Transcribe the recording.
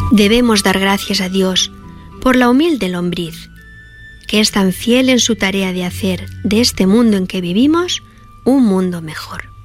Debemos dar gracias a Dios por la humilde lombriz, que es tan fiel en su tarea de hacer de este mundo en que vivimos un mundo mejor.